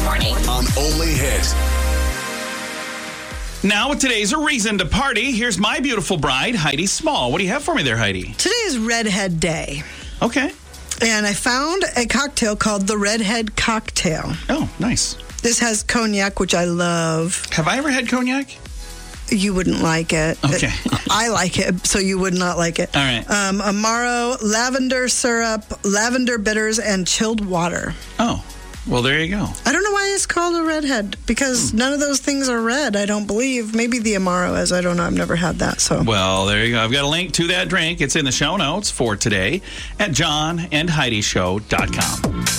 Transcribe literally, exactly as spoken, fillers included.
morning. On Only Hit. Now, with today's A Reason to Party, here's my beautiful bride, Heidi Small. What do you have for me there, Heidi? Today is Redhead Day. Okay. And I found a cocktail called the Redhead Cocktail. Oh, nice. This has cognac, which I love. Have I ever had cognac? You wouldn't like it. Okay. I like it, so you would not like it. All right. Um, Amaro, lavender syrup, lavender bitters, and chilled water. Oh, well, there you go. I don't know why it's called a redhead, because none of those things are red, I don't believe. Maybe the Amaro is. I don't know. I've never had that. So. Well, there you go. I've got a link to that drink. It's in the show notes for today at john and heidi show dot com.